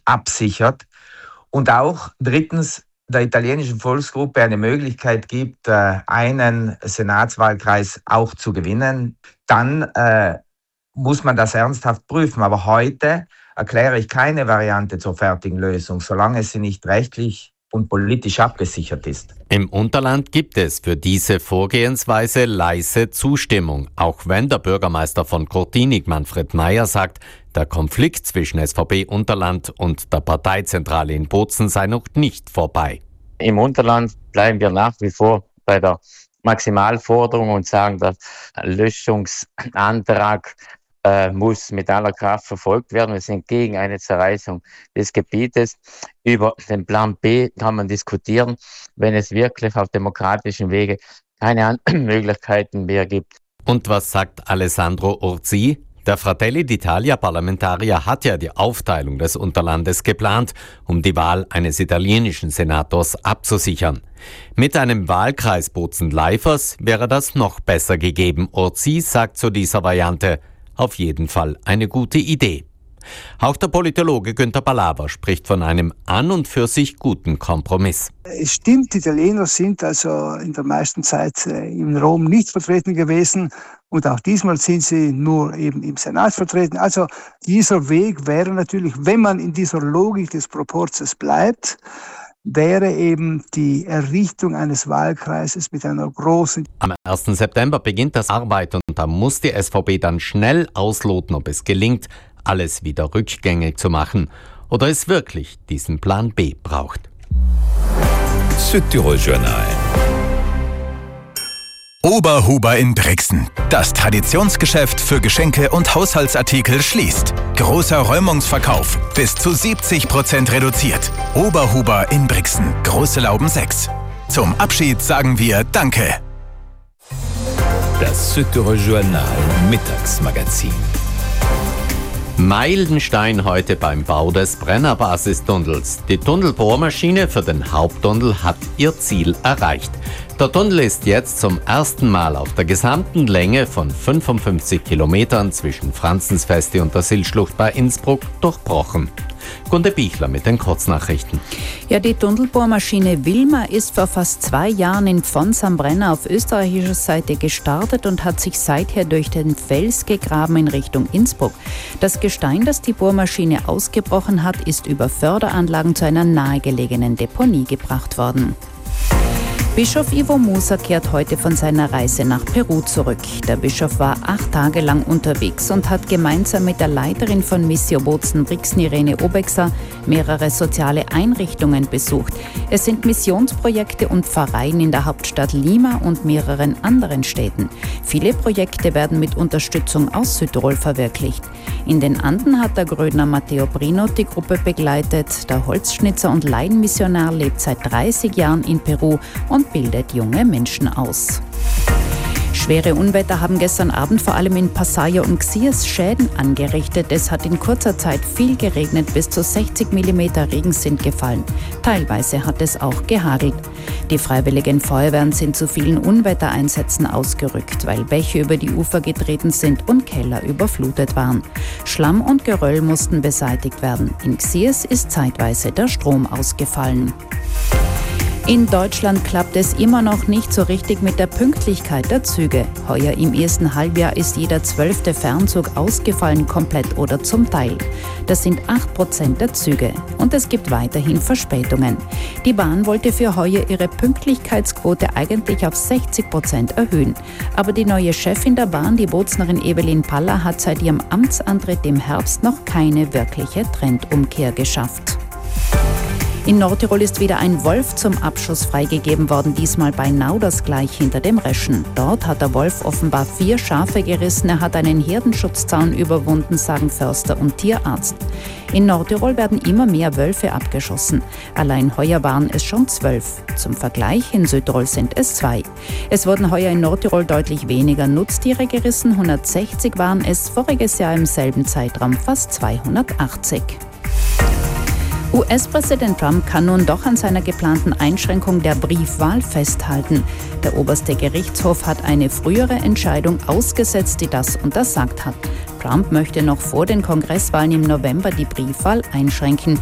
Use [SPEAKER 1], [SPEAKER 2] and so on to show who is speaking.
[SPEAKER 1] absichert und auch drittens der italienischen Volksgruppe eine Möglichkeit gibt, einen Senatswahlkreis auch zu gewinnen, dann muss man das ernsthaft prüfen. Aber heute erkläre ich keine Variante zur fertigen Lösung, solange sie nicht rechtlich und politisch abgesichert ist.
[SPEAKER 2] Im Unterland gibt es für diese Vorgehensweise leise Zustimmung, auch wenn der Bürgermeister von Kortinig, Manfred Meyer, sagt, der Konflikt zwischen SVP Unterland und der Parteizentrale in Bozen sei noch nicht vorbei.
[SPEAKER 3] Im Unterland bleiben wir nach wie vor bei der Maximalforderung und sagen, der Löschungsantrag muss mit aller Kraft verfolgt werden. Wir sind gegen eine Zerreißung des Gebietes. Über den Plan B kann man diskutieren, wenn es wirklich auf demokratischen Wege keine anderen Möglichkeiten mehr gibt.
[SPEAKER 2] Und was sagt Alessandro Orsi? Der Fratelli d'Italia-Parlamentarier hat ja die Aufteilung des Unterlandes geplant, um die Wahl eines italienischen Senators abzusichern. Mit einem Wahlkreis Bozen-Leifers wäre das noch besser gegeben. Orsi sagt zu dieser Variante: Auf jeden Fall eine gute Idee. Auch der Politologe Günter Balawer spricht von einem an und für sich guten Kompromiss.
[SPEAKER 4] Es stimmt, die Italiener sind also in der meisten Zeit in Rom nicht vertreten gewesen und auch diesmal sind sie nur eben im Senat vertreten. Also dieser Weg wäre natürlich, wenn man in dieser Logik des Proporzes bleibt, wäre eben die Errichtung eines Wahlkreises mit einer großen...
[SPEAKER 2] Am 1. September beginnt das Arbeiten und da muss die SVP dann schnell ausloten, ob es gelingt, alles wieder rückgängig zu machen oder es wirklich diesen Plan B braucht.
[SPEAKER 5] Südtirol Journal. Oberhuber in Brixen. Das Traditionsgeschäft für Geschenke und Haushaltsartikel schließt. Großer Räumungsverkauf. Bis zu 70% reduziert. Oberhuber in Brixen. Große Lauben 6. Zum Abschied sagen wir Danke. Das Südtirol Journal Mittagsmagazin.
[SPEAKER 2] Meilenstein heute beim Bau des Brennerbasistunnels. Die Tunnelbohrmaschine für den Haupttunnel hat ihr Ziel erreicht. Der Tunnel ist jetzt zum ersten Mal auf der gesamten Länge von 55 Kilometern zwischen Franzensfeste und der Sillschlucht bei Innsbruck durchbrochen. Gunde Bichler mit den Kurznachrichten.
[SPEAKER 6] Ja, die Tunnelbohrmaschine Wilma ist vor fast 2 Jahren in Pfons am Brenner auf österreichischer Seite gestartet und hat sich seither durch den Fels gegraben in Richtung Innsbruck. Das Gestein, das die Bohrmaschine ausgebrochen hat, ist über Förderanlagen zu einer nahegelegenen Deponie gebracht worden. Bischof Ivo Musa kehrt heute von seiner Reise nach Peru zurück. Der Bischof war 8 Tage lang unterwegs und hat gemeinsam mit der Leiterin von Missio Bozen-Brixen, Irene Obexer, mehrere soziale Einrichtungen besucht. Es sind Missionsprojekte und Pfarreien in der Hauptstadt Lima und mehreren anderen Städten. Viele Projekte werden mit Unterstützung aus Südtirol verwirklicht. In den Anden hat der Grödner Matteo Brinot die Gruppe begleitet. Der Holzschnitzer und Laienmissionar lebt seit 30 Jahren in Peru und bildet junge Menschen aus. Schwere Unwetter haben gestern Abend vor allem in Passaia und Xias Schäden angerichtet. Es hat in kurzer Zeit viel geregnet, bis zu 60 mm Regen sind gefallen. Teilweise hat es auch gehagelt. Die freiwilligen Feuerwehren sind zu vielen Unwettereinsätzen ausgerückt, weil Bäche über die Ufer getreten sind und Keller überflutet waren. Schlamm und Geröll mussten beseitigt werden. In Xias ist zeitweise der Strom ausgefallen. In Deutschland klappt es immer noch nicht so richtig mit der Pünktlichkeit der Züge. Heuer im ersten Halbjahr ist jeder 12. Fernzug ausgefallen, komplett oder zum Teil. Das sind 8% der Züge. Und es gibt weiterhin Verspätungen. Die Bahn wollte für heuer ihre Pünktlichkeitsquote eigentlich auf 60% erhöhen. Aber die neue Chefin der Bahn, die Boznerin Evelyn Paller, hat seit ihrem Amtsantritt im Herbst noch keine wirkliche Trendumkehr geschafft. In Nordtirol ist wieder ein Wolf zum Abschuss freigegeben worden, diesmal bei Nauders gleich hinter dem Reschen. Dort hat der Wolf offenbar 4 Schafe gerissen, er hat einen Herdenschutzzaun überwunden, sagen Förster und Tierarzt. In Nordtirol werden immer mehr Wölfe abgeschossen. Allein heuer waren es schon 12. Zum Vergleich, in Südtirol sind es 2. Es wurden heuer in Nordtirol deutlich weniger Nutztiere gerissen, 160 waren es, voriges Jahr im selben Zeitraum fast 280. US-Präsident Trump kann nun doch an seiner geplanten Einschränkung der Briefwahl festhalten. Der oberste Gerichtshof hat eine frühere Entscheidung ausgesetzt, die das untersagt hat. Trump möchte noch vor den Kongresswahlen im November die Briefwahl einschränken.